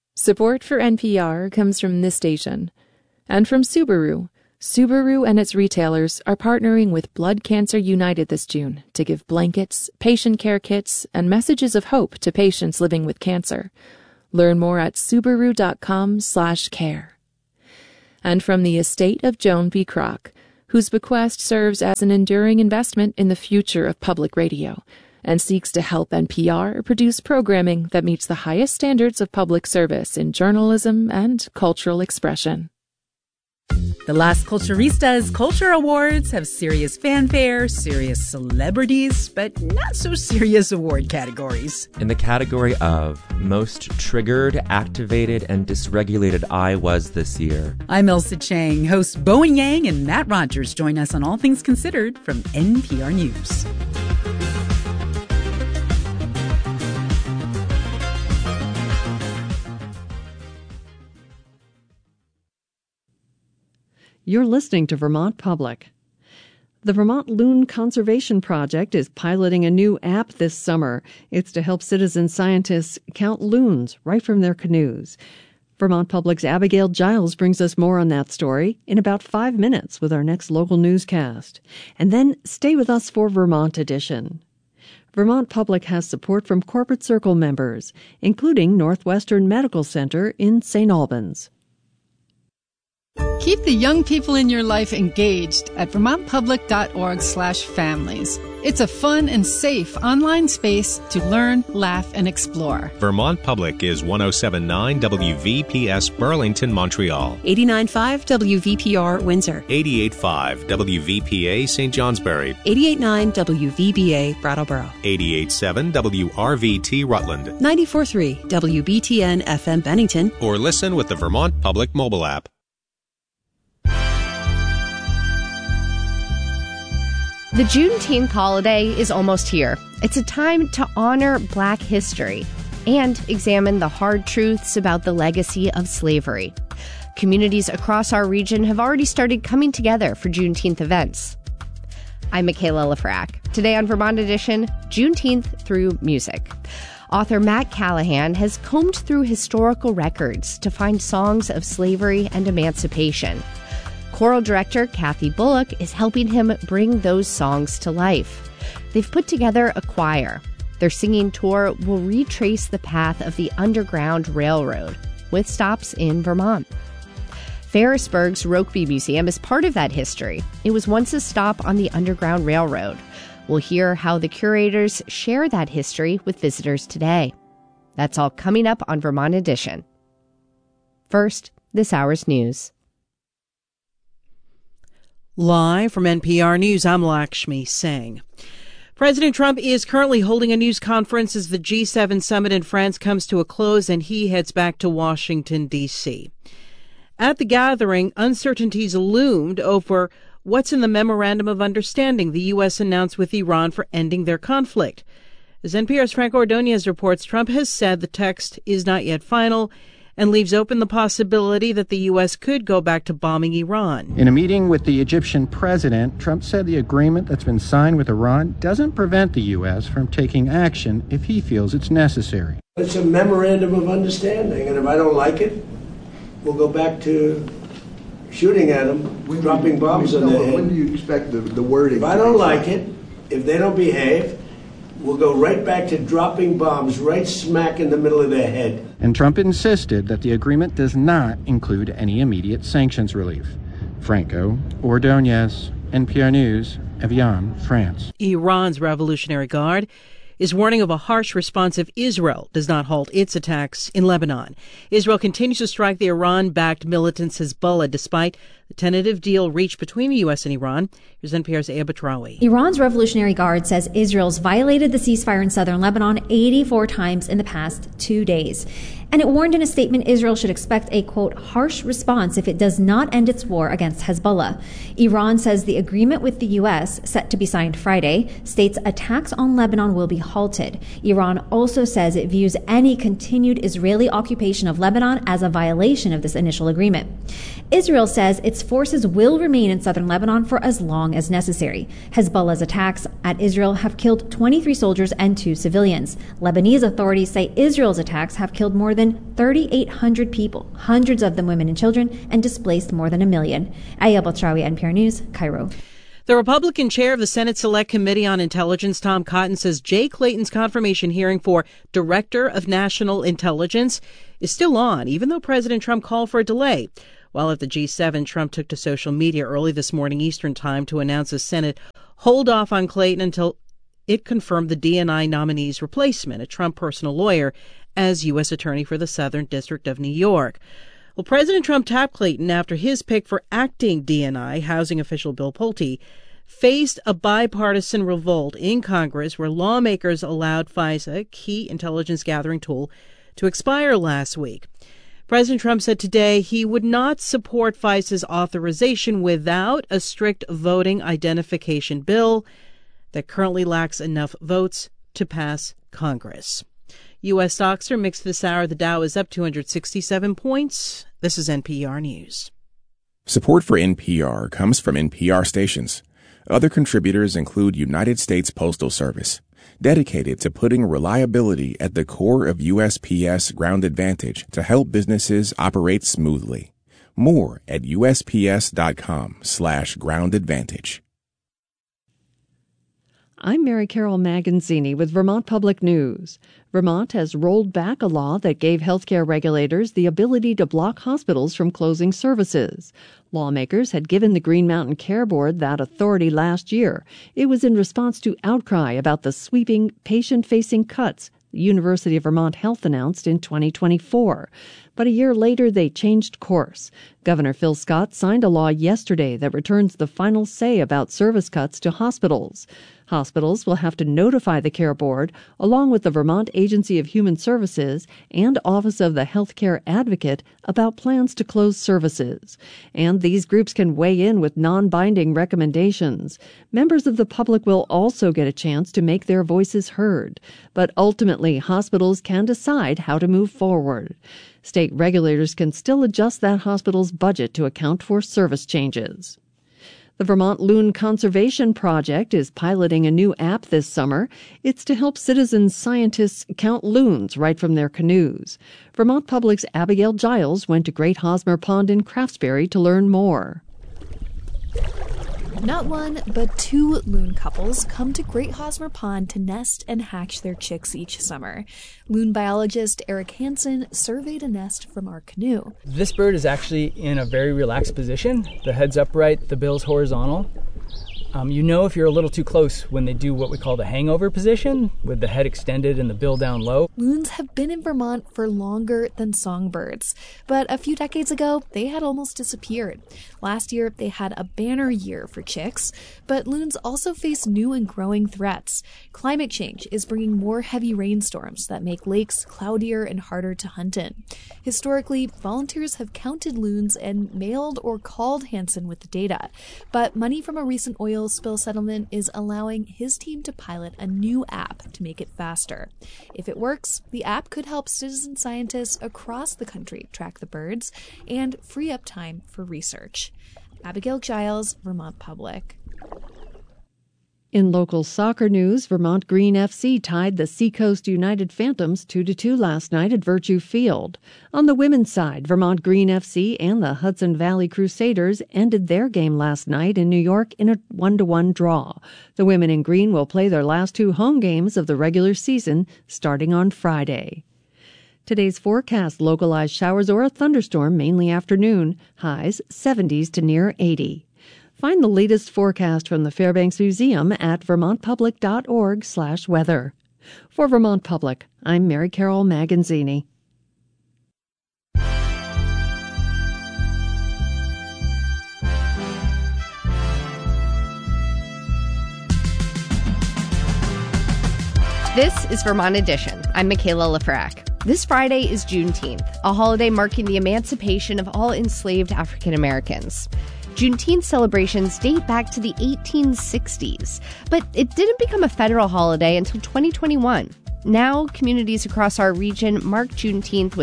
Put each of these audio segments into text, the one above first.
Support for NPR comes from this station and from Subaru. Subaru and its retailers are partnering with Blood Cancer United this June to give blankets, patient care kits, and messages of hope to patients living with cancer. Learn more at Subaru.com/care. And from the estate of Joan B. Kroc, whose bequest serves as an enduring investment in the future of public radio and seeks to help NPR produce programming that meets the highest standards of public service in journalism and cultural expression. The Las Culturistas Culture Awards have serious fanfare, serious celebrities, but not so serious award categories. In the category of Most Triggered, Activated, and Dysregulated I Was this year. I'm Elsa Chang. Hosts Bowen Yang and Matt Rogers join us on All Things Considered from NPR News. You're listening to Vermont Public. The Vermont Loon Conservation Project is piloting a new app this summer. It's to help citizen scientists count loons right from their canoes. Vermont Public's Abigail Giles brings us more on that story in about 5 minutes with our next local newscast. And then stay with us for Vermont Edition. Vermont Public has support from Corporate Circle members, including Northwestern Medical Center in St. Albans. Keep the young people in your life engaged at vermontpublic.org/families. It's a fun and safe online space to learn, laugh, and explore. Vermont Public is 107.9 WVPS Burlington, Montreal. 89.5 WVPR Windsor. 88.5 WVPA St. Johnsbury. 88.9 WVBA Brattleboro. 88.7 WRVT Rutland. 94.3 WBTN FM Bennington. Or listen with the Vermont Public mobile app. The Juneteenth holiday is almost here. It's a time to honor Black history and examine the hard truths about the legacy of slavery. Communities across our region have already started coming together for Juneteenth events. I'm Michaela Lafrac. Today on Vermont Edition, Juneteenth through music. Author Matt Callahan has combed through historical records to find songs of slavery and emancipation. Choral director Kathy Bullock is helping him bring those songs to life. They've put together a choir. Their singing tour will retrace the path of the Underground Railroad, with stops in Vermont. Ferrisburg's Rokeby Museum is part of that history. It was once a stop on the Underground Railroad. We'll hear how the curators share that history with visitors today. That's all coming up on Vermont Edition. First, this hour's news. Live from NPR News, I'm Lakshmi Singh. President Trump is currently holding a news conference as the G7 summit in France comes to a close and he heads back to Washington, D.C. At the gathering, uncertainties loomed over what's in the Memorandum of Understanding the U.S. announced with Iran for ending their conflict. As NPR's Frank Ordonez reports, Trump has said the text is not yet final and leaves open the possibility that the U.S. could go back to bombing Iran. In a meeting with the Egyptian president, Trump said the agreement that's been signed with Iran doesn't prevent the U.S. from taking action if he feels it's necessary. It's a memorandum of understanding, and if I don't like it, we'll go back to shooting at them, dropping bombs on their head. When do you expect the wording? If I don't like it, if they don't behave, we'll go right back to dropping bombs right smack in the middle of their head. And Trump insisted that the agreement does not include any immediate sanctions relief. Franco Ordonez, NPR News, Evian, France. Iran's Revolutionary Guard is warning of a harsh response if Israel does not halt its attacks in Lebanon. Israel continues to strike the Iran-backed militant Hezbollah despite the tentative deal reached between the U.S. and Iran. Here's NPR's Aya Batrawi. Iran's Revolutionary Guard says Israel's violated the ceasefire in southern Lebanon 84 times in the past 2 days. And it warned in a statement Israel should expect a, quote, harsh response if it does not end its war against Hezbollah. Iran says the agreement with the U.S., set to be signed Friday, states attacks on Lebanon will be halted. Iran also says it views any continued Israeli occupation of Lebanon as a violation of this initial agreement. Israel says its its forces will remain in southern Lebanon for as long as necessary. Hezbollah's attacks at Israel have killed 23 soldiers and 2 civilians. Lebanese authorities say Israel's attacks have killed more than 3,800 people, hundreds of them women and children, and displaced more than 1 million. Aya Batrawi, NPR News, Cairo. The Republican chair of the Senate Select Committee on Intelligence, Tom Cotton, says Jay Clayton's confirmation hearing for Director of National Intelligence is still on, even though President Trump called for a delay. While at the G7, Trump took to social media early this morning Eastern Time to announce the Senate hold off on Clayton until it confirmed the DNI nominee's replacement, a Trump personal lawyer, as U.S. Attorney for the Southern District of New York. Well, President Trump tapped Clayton after his pick for acting DNI, housing official Bill Pulte, faced a bipartisan revolt in Congress where lawmakers allowed FISA, a key intelligence gathering tool, to expire last week. President Trump said today he would not support FISA's authorization without a strict voting identification bill that currently lacks enough votes to pass Congress. U.S. stocks are mixed this hour. The Dow is up 267 points. This is NPR News. Support for NPR comes from NPR stations. Other contributors include United States Postal Service, dedicated to putting reliability at the core of USPS Ground Advantage to help businesses operate smoothly. More at USPS.com/Ground Advantage. I'm Mary Carol Maganzini with Vermont Public News. Vermont has rolled back a law that gave healthcare regulators the ability to block hospitals from closing services. Lawmakers had given the Green Mountain Care Board that authority last year. It was in response to outcry about the sweeping patient-facing cuts the University of Vermont Health announced in 2024. But a year later, they changed course. Governor Phil Scott signed a law yesterday that returns the final say about service cuts to hospitals. Hospitals will have to notify the Care Board, along with the Vermont Agency of Human Services and Office of the Healthcare Advocate, about plans to close services. And these groups can weigh in with non-binding recommendations. Members of the public will also get a chance to make their voices heard. But ultimately, hospitals can decide how to move forward. State regulators can still adjust that hospital's budget to account for service changes. The Vermont Loon Conservation Project is piloting a new app this summer. It's to help citizen scientists count loons right from their canoes. Vermont Public's Abigail Giles went to Great Hosmer Pond in Craftsbury to learn more. Not one, but 2 loon couples come to Great Hosmer Pond to nest and hatch their chicks each summer. Loon biologist Eric Hansen surveyed a nest from our canoe. This bird is actually in a very relaxed position. The head's upright, the bill's horizontal. You know if you're a little too close when they do what we call the hangover position, with the head extended and the bill down low. Loons have been in Vermont for longer than songbirds, but a few decades ago, they had almost disappeared. Last year, they had a banner year for chicks, but loons also face new and growing threats. Climate change is bringing more heavy rainstorms that make lakes cloudier and harder to hunt in. Historically, volunteers have counted loons and mailed or called Hansen with the data, but money from a recent oil spill settlement is allowing his team to pilot a new app to make it faster. If it works, the app could help citizen scientists across the country track the birds and free up time for research. Abigail Giles, Vermont Public. In local soccer news, Vermont Green FC tied the Seacoast United Phantoms 2-2 last night at Virtue Field. On the women's side, Vermont Green FC and the Hudson Valley Crusaders ended their game last night in New York in a 1-1 draw. The women in green will play their last 2 home games of the regular season starting on Friday. Today's forecast: localized showers or a thunderstorm, mainly afternoon. Highs 70s to near 80. Find the latest forecast from the Fairbanks Museum at vermontpublic.org/weather. For Vermont Public, I'm Mary Carol Maganzini. This is Vermont Edition. I'm Michaela Lefrak. This Friday is Juneteenth, a holiday marking the emancipation of all enslaved African Americans. Juneteenth celebrations date back to the 1860s, but it didn't become a federal holiday until 2021. Now, communities across our region mark Juneteenth with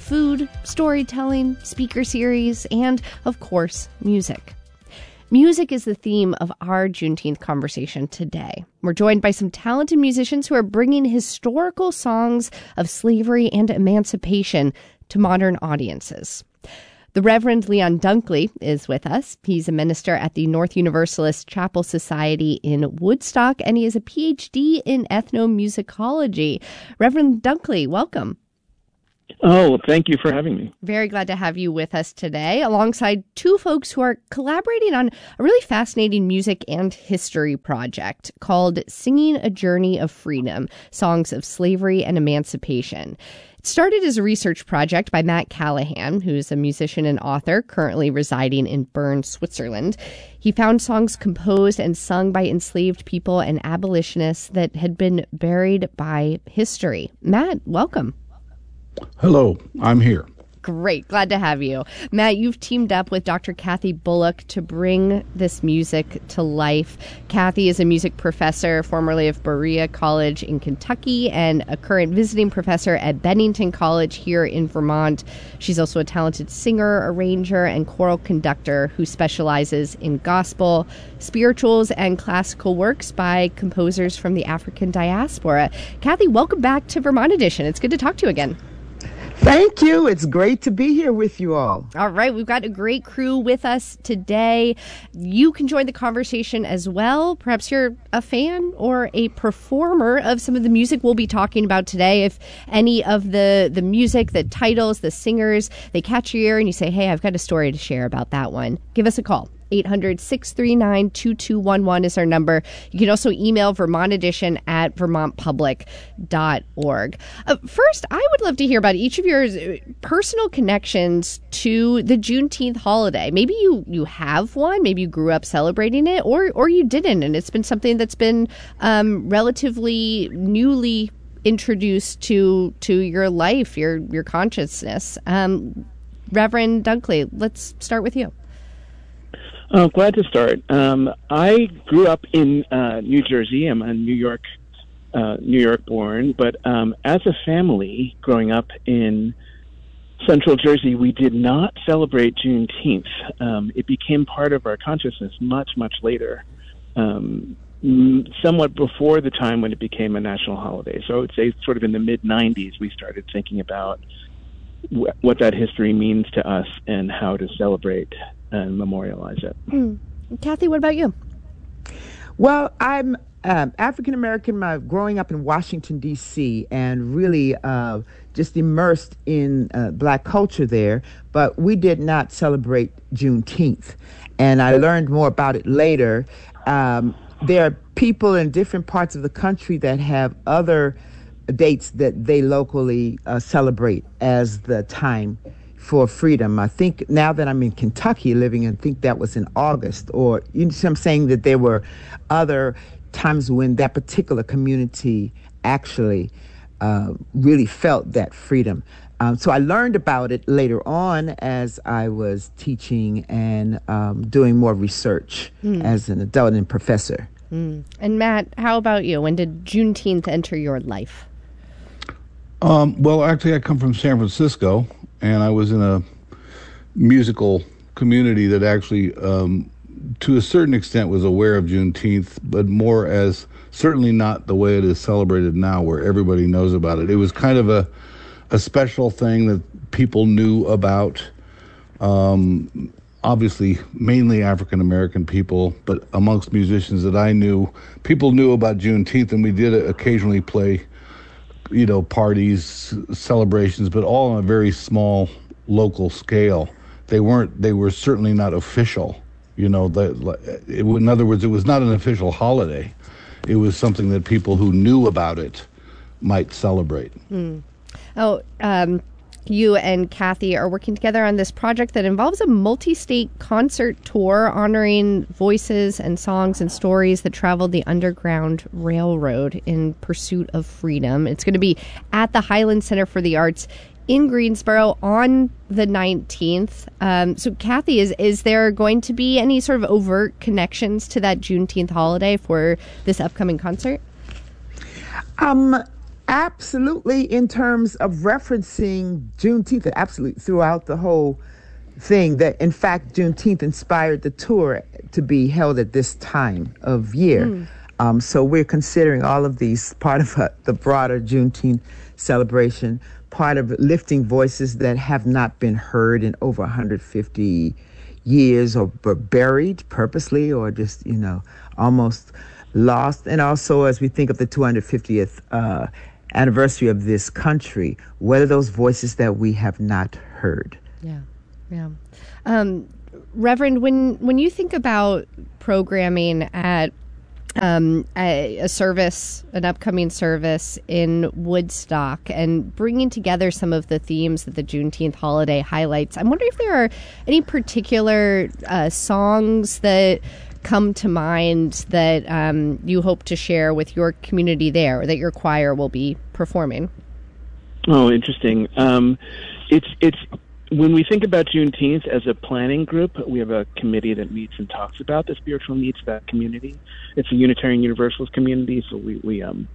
food, storytelling, speaker series, and, of course, music. Music is the theme of our Juneteenth conversation today. We're joined by some talented musicians who are bringing historical songs of slavery and emancipation to modern audiences. The Reverend Leon Dunkley is with us. He's a minister at the North Universalist Chapel Society in Woodstock, and he has a PhD in ethnomusicology. Reverend Dunkley, welcome. Oh, well, thank you for having me. Very glad to have you with us today, alongside two folks who are collaborating on a really fascinating music and history project called Singing a Journey of Freedom, Songs of Slavery and Emancipation. It started as a research project by Matt Callahan, who's a musician and author currently residing in Bern, Switzerland. He found songs composed and sung by enslaved people and abolitionists that had been buried by history. Matt, welcome. Hello, I'm here. Great. Glad to have you. Matt, you've teamed up with Dr. Kathy Bullock to bring this music to life. Kathy is a music professor, formerly of Berea College in Kentucky, and a current visiting professor at Bennington College here in Vermont. She's also a talented singer, arranger, and choral conductor who specializes in gospel, spirituals, and classical works by composers from the African diaspora. Kathy, welcome back to Vermont Edition. It's good to talk to you again. Thank you. It's great to be here with you all. All right. We've got a great crew with us today. You can join the conversation as well. Perhaps you're a fan or a performer of some of the music we'll be talking about today. If any of the music, the titles, the singers, they catch your ear and you say, hey, I've got a story to share about that one, give us a call. 800-639-2211 is our number. You can also email Vermont Edition at vermontpublic.org. First, I would love to hear about each of your personal connections to the Juneteenth holiday. Maybe you have one, maybe you grew up celebrating it, or you didn't, and it's been something that's been relatively newly introduced to your life, your consciousness. Reverend Dunkley, let's start with you. Glad to start. I grew up in New Jersey. I'm a New York born, but as a family growing up in Central Jersey, we did not celebrate Juneteenth. It became part of our consciousness much, much later, somewhat before the time when it became a national holiday. So I would say sort of in the mid-'90s, we started thinking about what that history means to us and how to celebrate and memorialize it. Kathy, what about you? Well, I'm African American, growing up in Washington, D.C., and really just immersed in Black culture there. But we did not celebrate Juneteenth, and I learned more about it later. There are people in different parts of the country that have other dates that they locally celebrate as the time for freedom. I think now that I'm in Kentucky living, I think that was in August, or you know what I'm saying, that there were other times when that particular community actually really felt that freedom. So I learned about it later on as I was teaching and doing more research as an adult and professor. And Matt, how about you? When did Juneteenth enter your life? Well, actually, I come from San Francisco, and I was in a musical community that actually, to a certain extent, was aware of Juneteenth, but more as certainly not the way it is celebrated now, where everybody knows about it. It was kind of a special thing that people knew about, obviously mainly African American people, but amongst musicians that I knew, people knew about Juneteenth, and we did occasionally play parties, celebrations, but all on a very small local scale. They were certainly not official. In other words, it was not an official holiday. It was something that people who knew about it might celebrate. You and Kathy are working together on this project that involves a multi-state concert tour honoring voices and songs and stories that traveled the Underground Railroad in pursuit of freedom. It's going to be at the Highland Center for the Arts in Greensboro on the 19th. So Kathy, is there going to be any sort of overt connections to that Juneteenth holiday for this upcoming concert? Absolutely, in terms of referencing Juneteenth, absolutely throughout the whole thing. That in fact, Juneteenth inspired the tour to be held at this time of year. So we're considering all of these part of the broader Juneteenth celebration, part of lifting voices that have not been heard in over 150 years, or buried purposely, or just almost lost. And also, as we think of the 250th anniversary of this country, what are those voices that we have not heard? Yeah. Reverend, when you think about programming at a service, an upcoming service in Woodstock, and bringing together some of the themes that the Juneteenth holiday highlights, I'm wondering if there are any particular songs that come to mind that you hope to share with your community there, or that your choir will be performing. Oh, interesting. It's when we think about Juneteenth as a planning group, we have a committee that meets and talks about the spiritual needs of that community. It's a Unitarian Universalist community, so we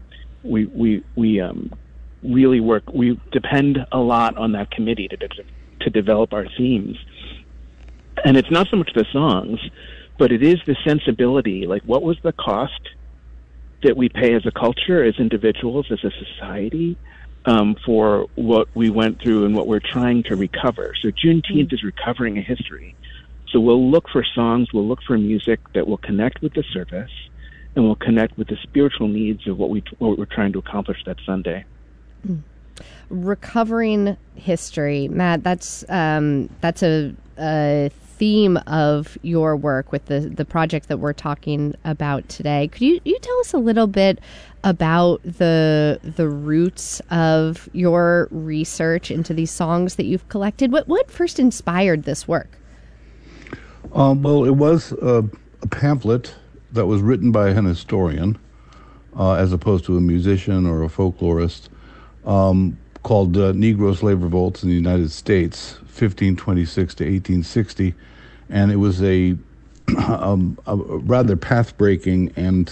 really work. We depend a lot on that committee to develop our themes. And it's not so much the songs, but it is the sensibility. Like, what was the cost that we pay as a culture, as individuals, as a society, for what we went through and what we're trying to recover? So Juneteenth is recovering a history. So we'll look for songs, we'll look for music that will connect with the service, and will connect with the spiritual needs of what we're trying to accomplish that Sunday. Recovering history, Matt. That's a theme of your work with the project that we're talking about today. Could you tell us a little bit about the roots of your research into these songs that you've collected? What first inspired this work? Well, it was a pamphlet that was written by an historian, as opposed to a musician or a folklorist, called Negro Slave Revolts in the United States, 1526 to 1860. And it was a rather path-breaking, and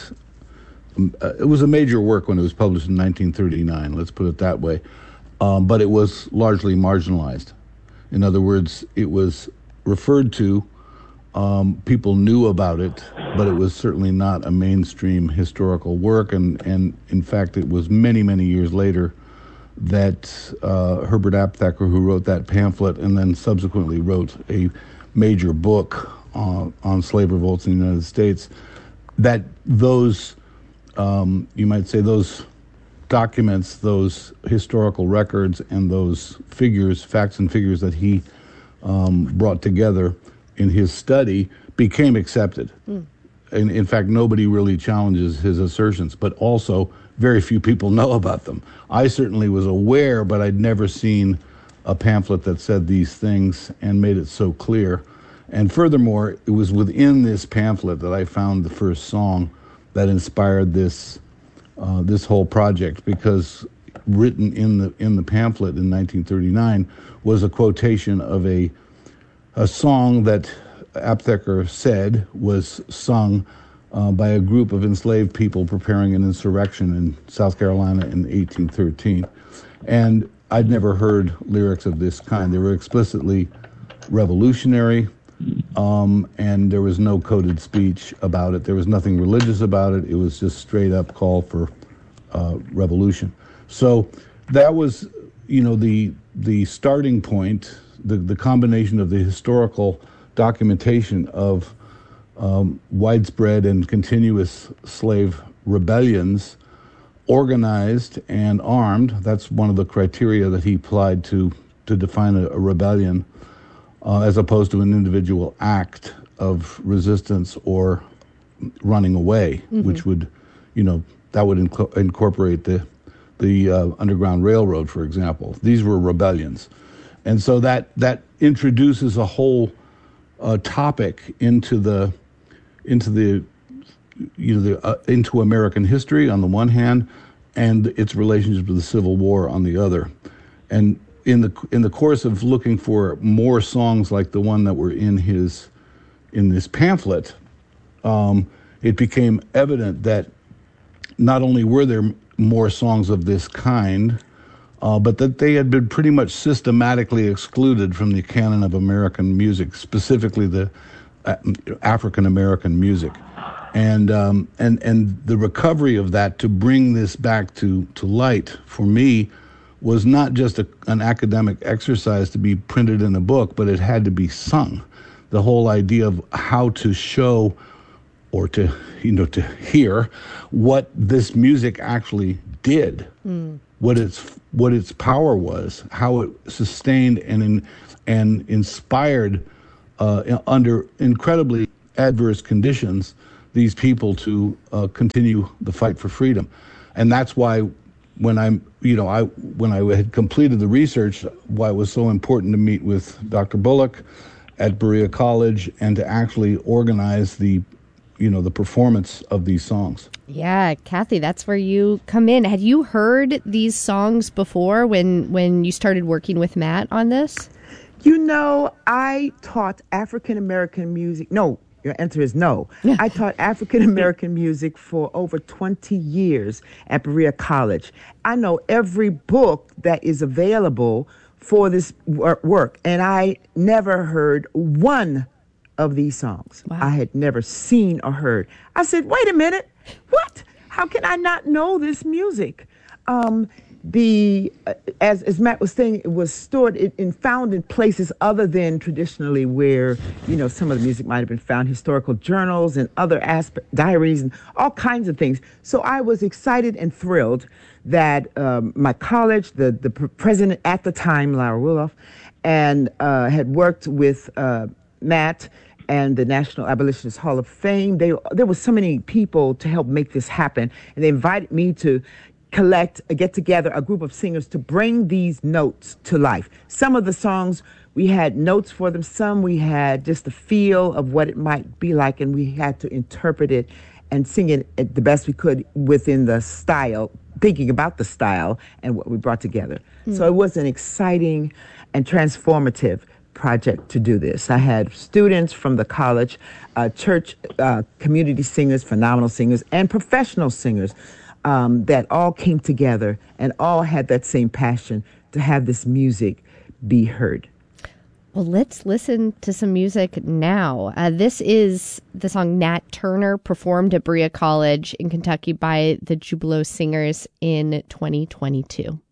it was a major work when it was published in 1939, let's put it that way. But it was largely marginalized. In other words, it was referred to, people knew about it, but it was certainly not a mainstream historical work. And in fact, it was many, many years later that Herbert Aptheker, who wrote that pamphlet and then subsequently wrote a major book on slave revolts in the United States, that those, you might say, those documents, those historical records, and those figures, facts and figures that he brought together in his study became accepted. And in fact, nobody really challenges his assertions, but also very few people know about them. I certainly was aware, but I'd never seen a pamphlet that said these things and made it so clear. And furthermore, it was within this pamphlet that I found the first song that inspired this this whole project, because written in the pamphlet in 1939 was a quotation of a song that Aptheker said was sung by a group of enslaved people preparing an insurrection in South Carolina in 1813. And I'd never heard lyrics of this kind. They were explicitly revolutionary, and there was no coded speech about it. There was nothing religious about it. It was just straight up call for revolution. So that was, the starting point, the combination of the historical documentation of widespread and continuous slave rebellions, organized and armed. That's one of the criteria that he applied to define a rebellion, as opposed to an individual act of resistance or running away, which would, that would incorporate the Underground Railroad, for example. These were rebellions. And so that introduces a whole topic into American history on the one hand, and its relationship to the Civil War on the other. And in the course of looking for more songs like the one that were in this pamphlet, it became evident that not only were there more songs of this kind, but that they had been pretty much systematically excluded from the canon of American music, specifically the African American music. And the recovery of that to bring this back to light for me was not just an academic exercise to be printed in a book, but it had to be sung. The whole idea of how to show or to hear what this music actually did, what its power was, how it sustained and inspired under incredibly adverse conditions these people to continue the fight for freedom. And that's why when I had completed the research, why it was so important to meet with Dr. Bullock at Berea College and to actually organize the performance of these songs. Yeah, Kathy, that's where you come in. Had you heard these songs before when you started working with Matt on this? I taught African American music. No, your answer is no. I taught African American music for over 20 years at Berea College. I know every book that is available for this work, and I never heard one of these songs. Wow. I had never seen or heard. I said, wait a minute, what? How can I not know this music? As Matt was saying, it was stored and found in places other than traditionally where, some of the music might have been found, historical journals and other diaries and all kinds of things. So I was excited and thrilled that my college, the president at the time, Lara Ruloff, and had worked with Matt and the National Abolitionist Hall of Fame. There were so many people to help make this happen, and they invited me to get together a group of singers to bring these notes to life. Some of the songs, we had notes for them. Some we had just the feel of what it might be like, and we had to interpret it and sing it the best we could within the style, thinking about the style and what we brought together. So it was an exciting and transformative project to do this. I had students from the college, church community singers, phenomenal singers, and professional singers that all came together and all had that same passion to have this music be heard. Well, let's listen to some music now. This is the song Nat Turner, performed at Berea College in Kentucky by the Jubilo Singers in 2022.